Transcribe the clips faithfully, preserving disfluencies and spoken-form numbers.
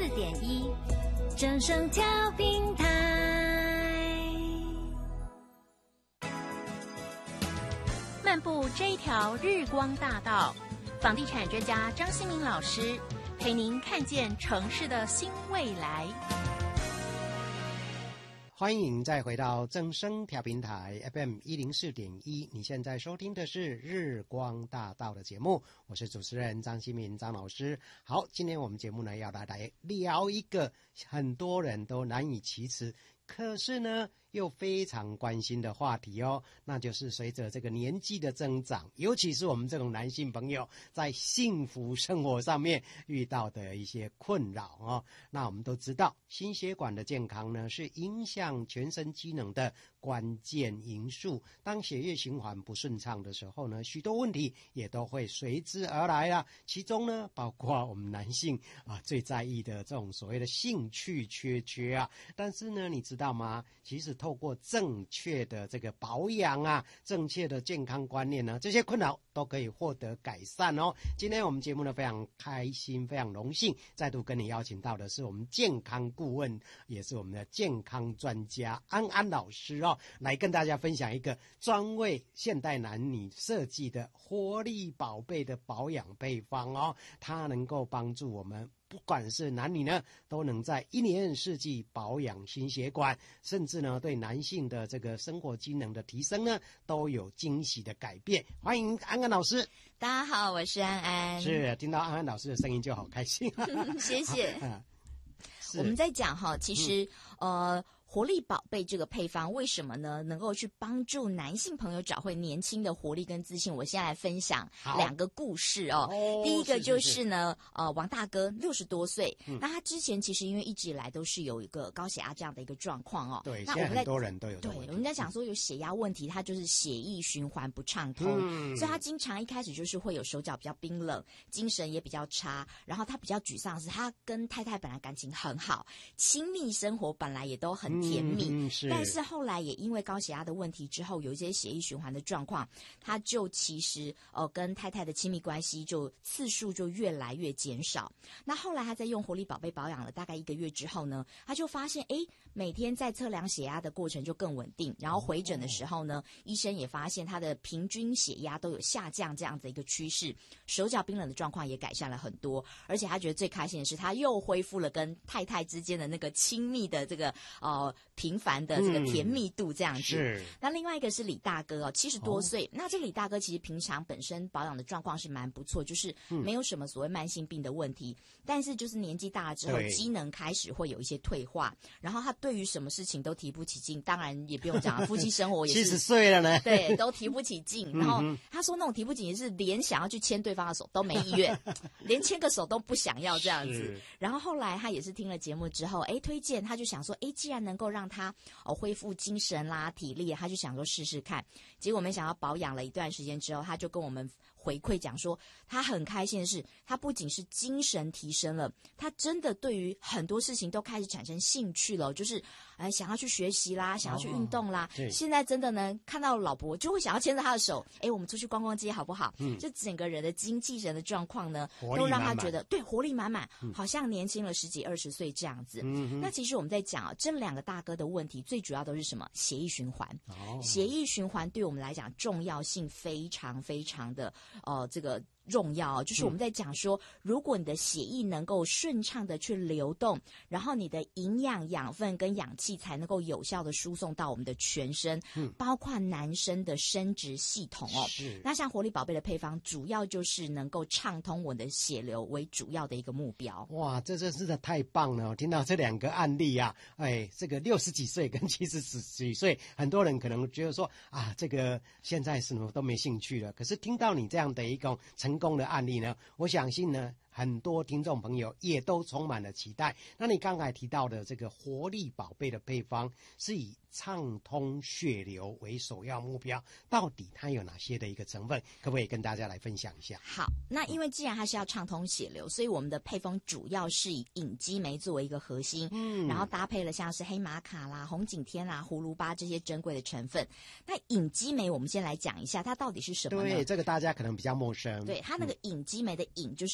四点一，正声调频台。漫步这一条日光大道，房地产专家张新民老师陪您看见城市的新未来。 欢迎再回到正声调频台 F M 一零四点一，你现在收听的是日光大道的节目，我是主持人张新民张老师。好，今天我们节目呢要来来聊一个很多人都难以启齿，可是呢又非常关心的话题哦，那就是随着这个年纪的增长，尤其是我们这种男性朋友在幸福生活上面遇到的一些困扰哦。那我们都知道，心血管的健康呢是影响全身机能的关键因素。当血液循环不顺畅的时候呢，许多问题也都会随之而来啦。其中呢，包括我们男性啊最在意的这种所谓的兴趣缺缺啊。但是呢，你知道吗？其实透过正确的这个保养啊，正确的健康观念呢，这些困扰都可以获得改善哦。今天我们节目呢非常开心，非常荣幸，再度跟你邀请到的是我们健康顾问，也是我们的健康专家安安老师哦，来跟大家分享一个专为现代男女设计的活力宝贝的保养配方哦，它能够帮助我们不管是男女呢，都能在一年四季保养心血管，甚至呢对男性的这个生活机能的提升呢，都有惊喜的改变。欢迎安安老师。 大家好，我是安安。 是，听到安安老师的声音就好开心。 谢谢。我们在讲哈，其实、嗯、呃。活力宝贝这个配方为什么呢？能够去帮助男性朋友找回年轻的活力跟自信。我先来分享两个故事哦。哦第一个就是呢，是是是呃，王大哥六十多岁、嗯，那他之前其实因为一直以来都是有一个高血压这样的一个状况哦。 对， 那我们现在很多人都有这个问题。 对，我们在讲说有血压问题，他就是血液循环不畅通、嗯，所以他经常一开始就是会有手脚比较冰冷，精神也比较差，然后他比较沮丧的是，他跟太太本来感情很好，亲密生活本来也都很甜蜜。嗯是但是后来也因为高血压的问题之后，有一些血液循环的状况，他就其实呃跟太太的亲密关系就次数就越来越减少。那后来他在用活力宝贝保养了大概一个月之后呢，他就发现哎，每天在测量血压的过程就更稳定，然后回诊的时候呢、哦、医生也发现他的平均血压都有下降这样的一个趋势，手脚冰冷的状况也改善了很多，而且他觉得最开心的是他又恢复了跟太太之间的那个亲密的这个呃频繁的这个甜蜜度这样子、嗯、是。那另外一个是李大哥哦，七十多岁、哦、那这个李大哥其实平常本身保养的状况是蛮不错，就是没有什么所谓慢性病的问题、嗯、但是就是年纪大了之后机能开始会有一些退化，然后他对于什么事情都提不起劲，当然也不用讲夫妻生活也是七十岁了呢， 对，都提不起劲然后他说那种提不起劲是连想要去牵对方的手都没意愿连牵个手都不想要这样子。然后后来他也是听了节目之后哎，推荐他就想说哎，既然能够让他哦恢复精神啦体力，他就想说试试看，结果没想到保养了一段时间之后，他就跟我们回馈讲说他很开心的是，他不仅是精神提升了，他真的对于很多事情都开始产生兴趣了，就是哎想要去学习啦，想要去运动啦、哦、现在真的呢看到老婆就会想要牵着他的手，哎我们出去逛逛街好不好、嗯、就整个人的精气神的状况呢都让他觉得对活力满满、嗯、好像年轻了十几二十岁这样子、嗯、那其实我们在讲、啊、这两个大哥的问题最主要都是什么？血液循环、哦、血液循环对我们来讲重要性非常非常的呃这个重要，就是我们在讲说、嗯、如果你的血液能够顺畅的去流动，然后你的营养养分跟氧气才能够有效的输送到我们的全身、嗯、包括男生的生殖系统哦。是。那像活力宝贝的配方主要就是能够畅通我的血流为主要的一个目标。 哇，这真是的太棒了，我听到这两个案例啊，哎，这个六十几岁跟七十几岁，很多人可能觉得说啊，这个现在什么都没兴趣了，可是听到你这样的一个成功的案例呢，我相信呢很多听众朋友也都充满了期待。那你刚才提到的这个活力宝贝的配方是以畅通血流为首要目标，到底它有哪些的一个成分，可不可以跟大家来分享一下？ 好，那因为既然它是要畅通血流，所以我们的配方主要是以隐肌酶作为一个核心，嗯，然后搭配了像是黑玛卡啦、红景天啦、葫芦巴这些珍贵的成分。那隐肌酶我们先来讲一下它到底是什么呢？ 对，这个大家可能比较陌生。 对，它那个隐肌酶的隐就是蚯蚓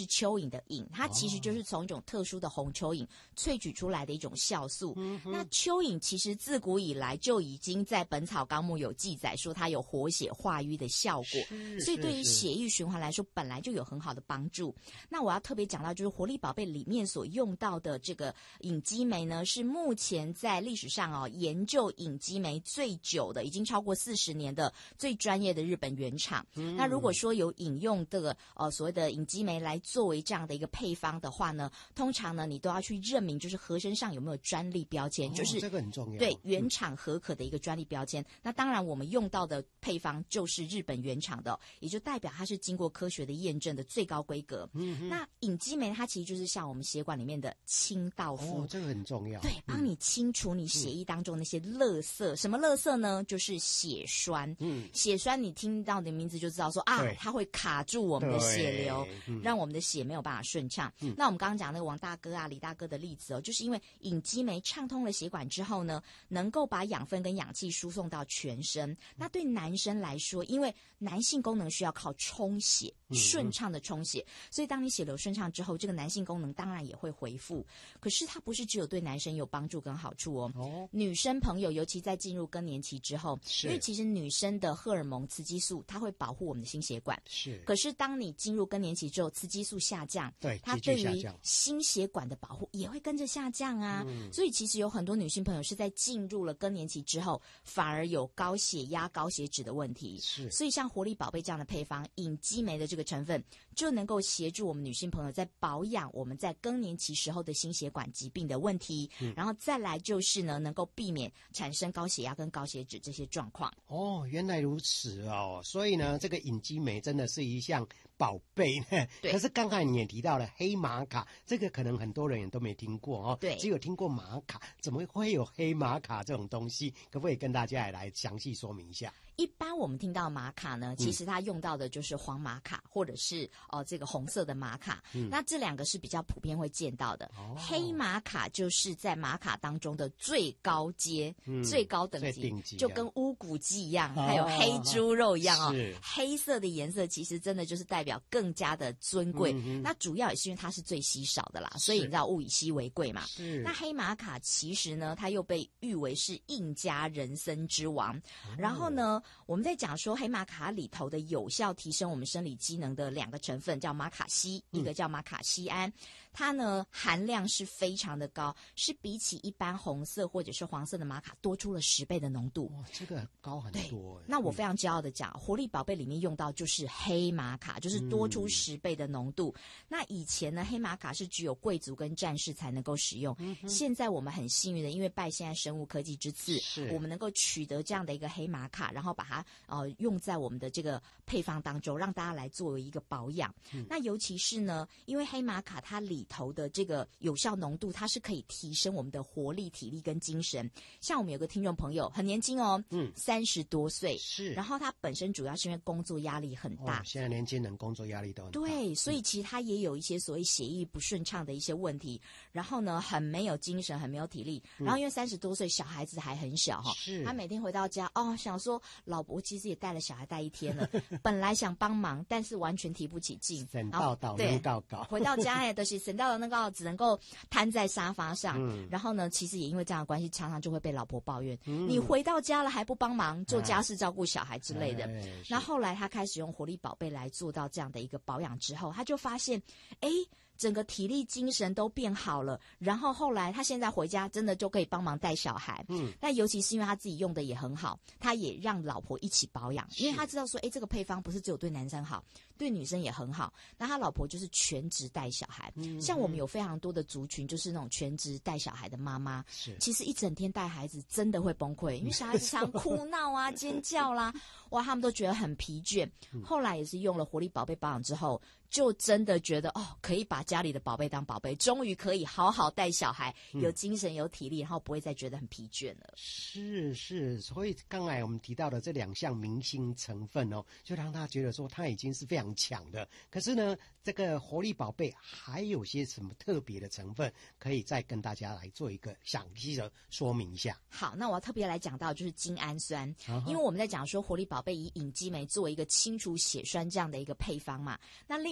的饮，它其实就是从一种特殊的红蚯蚓萃取出来的一种酵素。嗯、那蚯蚓其实自古以来就已经在《本草纲目》有记载说它有活血化瘀的效果，所以对于血液循环来说本来就有很好的帮助。那我要特别讲到，就是活力宝贝里面所用到的这个隐激酶呢，是目前在历史上哦研究隐激酶最久的，已经超过四十年的最专业的日本原厂。嗯、那如果说有引用这个呃所谓的隐激酶来作为这样的一个配方的话呢，通常呢你都要去认明，就是盒身上有没有专利标签， 哦、 就是这个很重要， 对原厂核可的一个专利标签。嗯、那当然我们用到的配方就是日本原厂的，也就代表它是经过科学的验证的最高规格。嗯、那隐激酶它其实就是像我们血管里面的清道夫， 哦，这个很重要， 对，帮你清除你血液当中那些垃圾。嗯、什么垃圾呢？就是血栓。嗯，血栓你听到的名字就知道说啊，它会卡住我们的血流，嗯、让我们的血没有办法顺畅。嗯、那我们刚刚讲那个王大哥啊、李大哥的例子哦，就是因为隐激酶畅通了血管之后呢，能够把养分跟氧气输送到全身。那对男生来说，因为男性功能需要靠充血，顺畅的充血，所以当你血流顺畅之后，这个男性功能当然也会恢复。可是它不是只有对男生有帮助跟好处哦，哦女生朋友尤其在进入更年期之后，因为其实女生的荷尔蒙雌激素它会保护我们的心血管，是。可是当你进入更年期之后，雌激素下降，对，它对于心血管的保护也会跟着下降啊。嗯、所以其实有很多女性朋友是在进入了更年期之后，反而有高血压、高血脂的问题。是。所以像活力宝贝这样的配方，隐激酶的这个成分就能够协助我们女性朋友在保养我们在更年期时候的心血管疾病的问题，嗯、然后再来就是呢，能够避免产生高血压跟高血脂这些状况。 哦，原来如此哦，所以呢，这个隐激酶真的是一项宝贝呢。可是刚才你也提到了黑玛卡，这个可能很多人也都没听过哦，对，只有听过玛卡，怎么会有黑玛卡这种东西？可不可以跟大家也来详细说明一下？ 一般我们听到玛卡呢，其实它用到的就是黄玛卡，或者是呃这个红色的玛卡，嗯、那这两个是比较普遍会见到的。哦、黑玛卡就是在玛卡当中的最高阶、嗯、最高等级，级就跟乌骨鸡一样，哦、还有黑猪肉一样哦。黑色的颜色其实真的就是代表更加的尊贵。嗯、那主要也是因为它是最稀少的啦，所以你知道物以稀为贵嘛。是。那黑玛卡其实呢，它又被誉为是印加人参之王。哦、然后呢？我们在讲说黑玛卡里头的有效提升我们生理机能的两个成分叫玛卡西，嗯、一个叫玛卡西胺，它呢含量是非常的高，是比起一般红色或者是黄色的玛卡多出了十倍的浓度。 哇，这个高很多。 那我非常骄傲的讲，嗯、活力宝贝里面用到就是黑玛卡，就是多出十倍的浓度。嗯、那以前呢，黑玛卡是只有贵族跟战士才能够使用，嗯、现在我们很幸运的，因为拜现在生物科技之赐，我们能够取得这样的一个黑玛卡，然后把它呃用在我们的这个配方当中，让大家来作为一个保养。嗯、那尤其是呢，因为黑玛卡它里头的这个有效浓度，它是可以提升我们的活力、体力跟精神。像我们有个听众朋友很年轻哦，嗯，三十多岁，是，然后他本身主要是因为工作压力很大， 哦、现在年轻人工作压力都很大， 对，所以其实他也有一些所谓血液不顺畅的一些问题，然后呢，很没有精神，很没有体力，嗯、然后因为三十多岁，小孩子还很小哈，是，他每天回到家哦，想说老婆其实也带了小孩带一天了，本来想帮忙，但是完全提不起劲， 神道道对告告， 回到家哎，都是神道的那个只能够瘫在沙发上，嗯、然后呢，其实也因为这样的关系，常常就会被老婆抱怨，嗯、你回到家了还不帮忙做家事、照顾小孩之类的。哎、那后来他开始用活力宝贝来做到这样的一个保养之后，他就发现，哎。整个体力精神都变好了，然后后来他现在回家真的就可以帮忙带小孩，嗯，那尤其是因为他自己用的也很好，他也让老婆一起保养，因为他知道说，哎，这个配方不是只有对男生好，对女生也很好，那他老婆就是全职带小孩，嗯，像我们有非常多的族群，就是那种全职带小孩的妈妈，是，其实一整天带孩子真的会崩溃，因为小孩子常哭闹啊、尖叫啦，哇，他们都觉得很疲倦，嗯、后来也是用了活力宝贝保养之后。就真的觉得哦，可以把家里的宝贝当宝贝，终于可以好好带小孩，有精神有体力，然后不会再觉得很疲倦了。 是是，所以刚才我们提到的这两项明星成分哦，就让他觉得说他已经是非常强的。可是呢，这个活力宝贝还有些什么特别的成分，可以再跟大家来做一个详细的说明一下。 好，那我要特别来讲到就是精氨酸，啊、因为我们在讲说活力宝贝以隐激酶作为一个清除血栓这样的一个配方嘛，那另外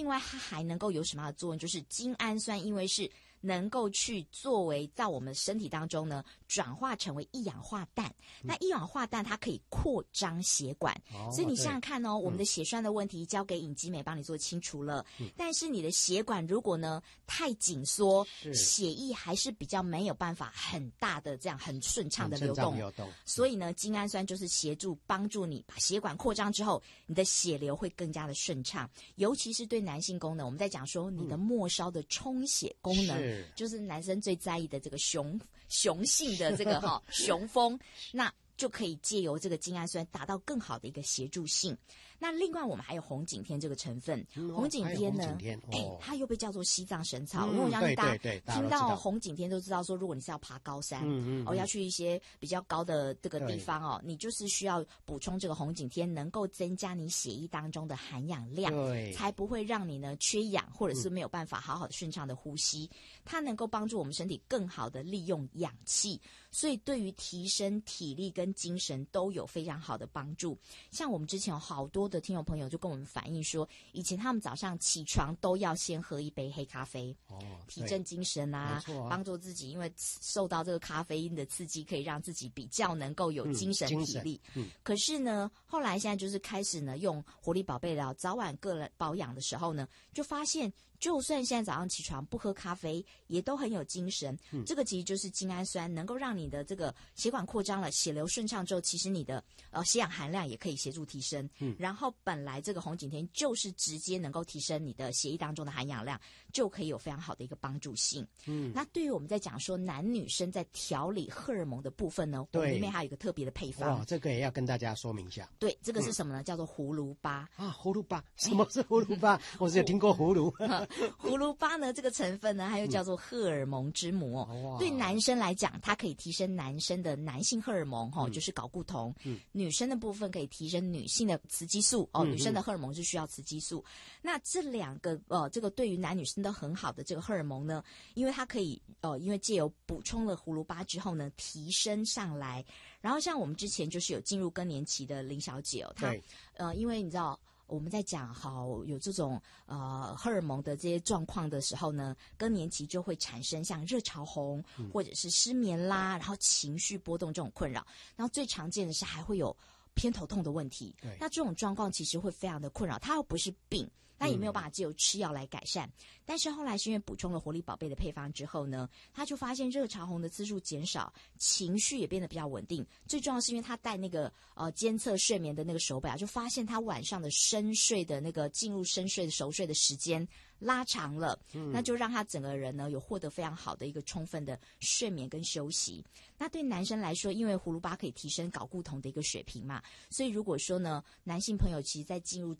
外它还能够有什么样的作用？就是精氨酸，因为是能够去作为在我们身体当中呢转化成为一氧化氮、嗯、那一氧化氮它可以扩张血管、哦、所以你想想看哦，我们的血栓的问题交给隐基美帮你做清除了、嗯、但是你的血管如果呢太紧缩，血液还是比较没有办法很大的这样很顺畅的流动， 流动所以呢精氨酸就是协助帮助你把血管扩张之后，你的血流会更加的顺畅，尤其是对男性功能，我们在讲说你的末梢的充血功能、嗯就是男生最在意的这个雄雄性的这个哈、哦、雄风，那就可以借由这个精氨酸达到更好的一个协助性。那另外我们还有红景天这个成分， 嗯、 红景天呢， 哎、哦， 它又被叫做西藏神草， 嗯、 因为我相信大家听到红景天都知道说，如果你是要爬高山， 嗯嗯哦，要去一些比较高的这个地方哦，你就是需要补充这个红景天，能够增加你血液当中的含氧量， 对， 才不会让你呢缺氧，或者是没有办法好好的顺畅的呼吸、嗯。它能够帮助我们身体更好的利用氧气，所以对于提升体力跟精神都有非常好的帮助。像我们之前有好多的听众朋友就跟我们反映说，以前他们早上起床都要先喝一杯黑咖啡，哦，提振精神啊，啊帮助自己，因为受到这个咖啡因的刺激，可以让自己比较能够有精神体力。嗯嗯、可是呢，后来现在就是开始呢，用活力宝贝疗早晚个人保养的时候呢，就发现。就算现在早上起床不喝咖啡，也都很有精神。嗯、这个其实就是精氨酸，能够让你的这个血管扩张了，血流顺畅之后，其实你的呃血氧含量也可以协助提升。嗯，然后本来这个红景天就是直接能够提升你的血液当中的含氧量，就可以有非常好的一个帮助性。嗯，那对于我们在讲说男女生在调理荷尔蒙的部分呢，我们里面还有一个特别的配方。 哇，这个也要跟大家说明一下。 对，这个是什么呢？嗯、叫做葫芦巴啊，葫芦巴，什么是葫芦巴？我只有听过葫芦。 葫芦巴呢，这个成分呢，它又叫做荷尔蒙之母、哦嗯、对男生来讲，它可以提升男生的男性荷尔蒙、哦嗯、就是睾固酮、嗯、女生的部分可以提升女性的雌激素哦、嗯，女生的荷尔蒙是需要雌激素。那这两个呃，这个对于男女生都很好的这个荷尔蒙呢，因为它可以呃，因为借由补充了葫芦巴之后呢，提升上来。然后像我们之前就是有进入更年期的林小姐哦，她呃，因为你知道。我们在讲好有这种呃荷尔蒙的这些状况的时候呢，更年期就会产生像热潮红、嗯、或者是失眠啦，然后情绪波动这种困扰。然后最常见的是还会有偏头痛的问题。那这种状况其实会非常的困扰，它又不是病。那也没有办法只有吃药来改善、嗯、但是后来是因为补充了活力宝贝的配方之后呢，他就发现热潮红的次数减少，情绪也变得比较稳定。最重要是因为他戴那个呃监测睡眠的那个手表，就发现他晚上的深睡的那个进入深睡的熟睡的时间拉长了、嗯、那就让他整个人呢有获得非常好的一个充分的睡眠跟休息。那对男生来说，因为葫芦巴可以提升睾固酮的一个水平嘛，所以如果说呢男性朋友其实在进入